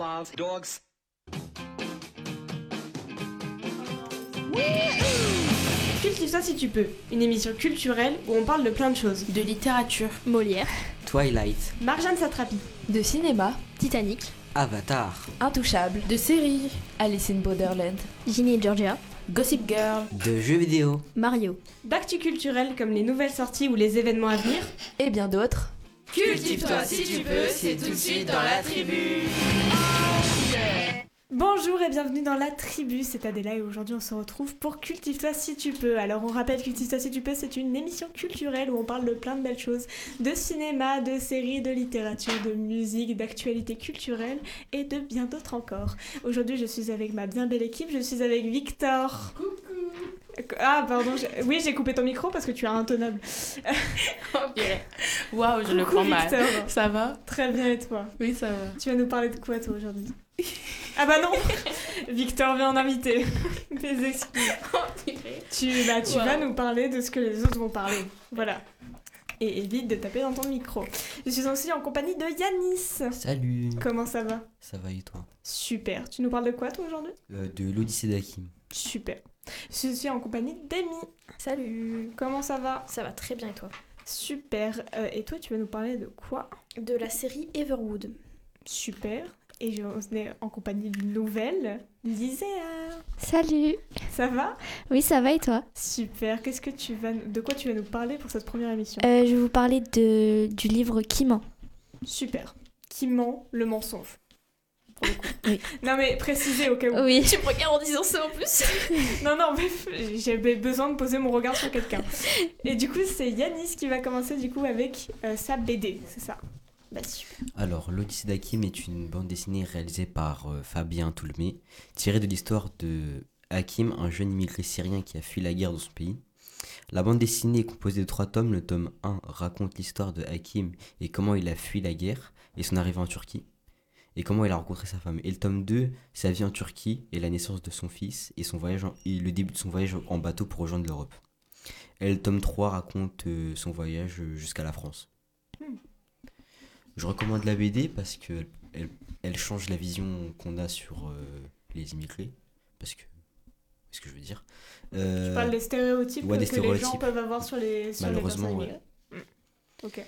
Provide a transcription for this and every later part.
Love dogs. Cultive-toi si tu peux, une émission culturelle où on parle de plein de choses. De littérature, Molière, Twilight, Marjane Satrapi, de cinéma, Titanic, Avatar, Intouchable, de séries, Alice in Borderland, Ginny et Georgia, Gossip Girl, de jeux vidéo. Mario. d'actu culturel comme les nouvelles sorties ou les événements à venir. et bien d'autres. Cultive-toi si tu peux, c'est tout de suite dans la tribu. Bonjour et bienvenue dans la tribu, c'est Adéla et aujourd'hui on se retrouve pour Cultive-toi si tu peux. Alors on rappelle Cultive-toi si tu peux, c'est une émission culturelle où on parle de plein de belles choses, de cinéma, de séries, de littérature, de musique, d'actualité culturelle et de bien d'autres encore. Aujourd'hui je suis avec ma bien belle équipe, je suis avec Victor. Coucou. Ah pardon, oui j'ai coupé ton micro parce que tu es intenable. Waouh, je le Coucou, prends mal. Victor. Ça va? Très bien et toi? Oui, ça va. Tu vas nous parler de quoi toi aujourd'hui? Ah bah non. Victor vient en invité. Mes excuses. Tu vas nous parler de ce que les autres vont parler. Voilà. Et évite de taper dans ton micro. Je suis aussi en compagnie de Yanis. Salut. Comment ça va? Ça va et toi? Super. Tu nous parles de quoi toi aujourd'hui? De l'Odyssée d'Hakim. Super. Je suis aussi en compagnie d'Amy. Salut. Comment ça va? Ça va très bien et toi? Super. Et toi tu vas nous parler de quoi? De la série Everwood. Super. Et on est en compagnie d'une nouvelle, Liséa. Salut. Ça va? Oui, ça va et toi? Super. De quoi tu vas nous parler pour cette première émission? Je vais vous parler du livre Qui ment. Super. Qui ment le mensonge? Pour le coup. Oui. Non mais précisez au cas où. Oui. Tu me regardes en disant ça en plus? Non, mais j'avais besoin de poser mon regard sur quelqu'un. Et du coup, c'est Yanis qui va commencer du coup avec sa BD, c'est ça? Bah super. Alors, l'Odyssée d'Hakim est une bande dessinée réalisée par Fabien Toulmé, tirée de l'histoire de Hakim, un jeune immigré syrien qui a fui la guerre dans son pays. La bande dessinée est composée de 3 tomes. Le tome 1 raconte l'histoire de Hakim et comment il a fui la guerre et son arrivée en Turquie, et comment il a rencontré sa femme. Et le tome 2, sa vie en Turquie et la naissance de son fils et le début de son voyage en bateau pour rejoindre l'Europe. Et le tome 3 raconte son voyage jusqu'à la France. Je recommande la BD parce que elle change la vision qu'on a sur les immigrés. Parce que... Qu'est-ce que je veux dire? Tu parles des stéréotypes ouais, des que les gens stéréotypes. peuvent avoir sur les Malheureusement, personnes ouais. immigrées. Ok.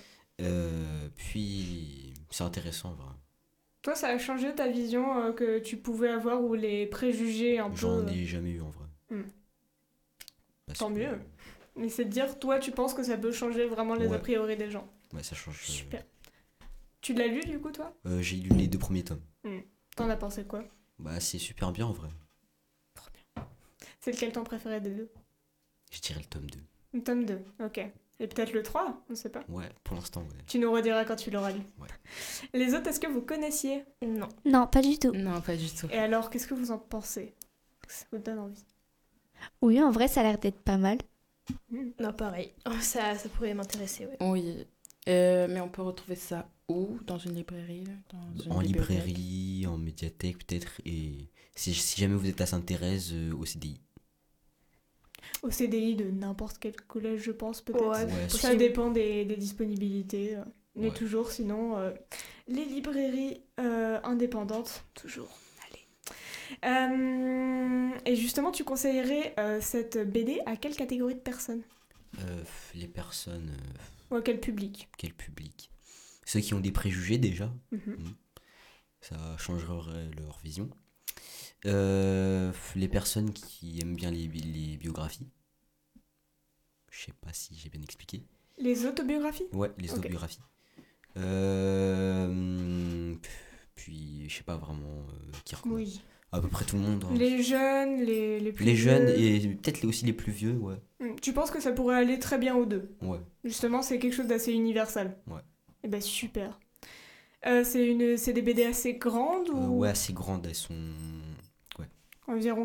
Puis, c'est intéressant, vraiment. Toi, ça a changé ta vision que tu pouvais avoir ou les préjugés un peu... J'en ai jamais eu en vrai. Parce Tant que- mieux. Mais c'est de dire, toi, tu penses que ça peut changer vraiment les Ouais. a priori des gens. Ouais, ça change. Super. Tu l'as lu du coup, toi? J'ai lu les 2 premiers tomes. T'en as pensé quoi? Bah, c'est super bien en vrai. C'est lequel ton préféré des deux? Je dirais le tome 2. Le tome 2, ok. Et peut-être le 3, on sait pas. Ouais, pour l'instant, ouais. Tu nous rediras quand tu l'auras lu. Ouais. Les autres, est-ce que vous connaissiez? Non. Non, pas du tout. Non, pas du tout. Et alors, qu'est-ce que vous en pensez? Ça vous donne envie? Oui, en vrai, ça a l'air d'être pas mal. Non, pareil. Oh, ça pourrait m'intéresser, ouais. Oui, mais on peut retrouver ça où? Dans une librairie? Dans une En bibliothèque? librairie, en médiathèque peut-être, et si jamais vous êtes à Sainte-Thérèse, au CDI. Au CDI de n'importe quel collège, je pense, peut-être. Ouais, Ouais, Ça possible. dépend des disponibilités. Mais Ouais. toujours, sinon, les librairies indépendantes, toujours. Allez. Et justement, tu conseillerais cette BD à quelle catégorie de personnes? Les personnes, Ou à quel public? quel public? Ceux qui ont des préjugés déjà, Mhm. ça changerait leur vision. Les personnes qui aiment bien les biographies. Je sais pas si j'ai bien expliqué. Les autobiographies? Ouais, les Ok. autobiographies. Puis, je sais pas vraiment qui recommande. Oui. À peu près tout le monde. Hein. Les jeunes, les plus Les jeunes vieux. et peut-être aussi les plus vieux, ouais. Tu penses que ça pourrait aller très bien aux deux? Ouais. Justement, c'est quelque chose d'assez universel. Ouais. Et ben super. C'est des BD assez grandes ou Ouais, assez grandes, elles sont... environ